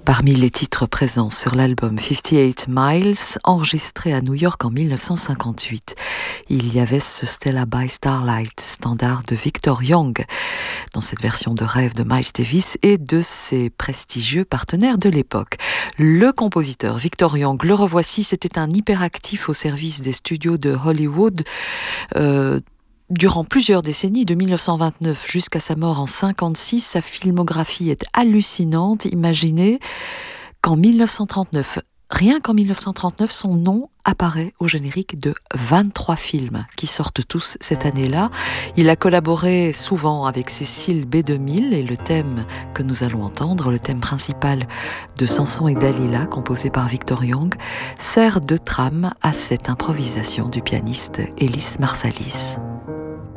Parmi les titres présents sur l'album 58 Miles, enregistré à New York en 1958, il y avait ce Stella by Starlight, standard de Victor Young, dans cette version de rêve de Miles Davis et de ses prestigieux partenaires de l'époque. Le compositeur Victor Young, le revoici, c'était un hyperactif au service des studios de Hollywood, durant plusieurs décennies, de 1929 jusqu'à sa mort en 1956, sa filmographie est hallucinante. Imaginez qu'en 1939, rien qu'en 1939, son nom apparaît au générique de 23 films qui sortent tous cette année-là. Il a collaboré souvent avec Cécile B2000 et le thème que nous allons entendre, le thème principal de Samson et Dalila, composé par Victor Young, sert de trame à cette improvisation du pianiste Elis Marsalis.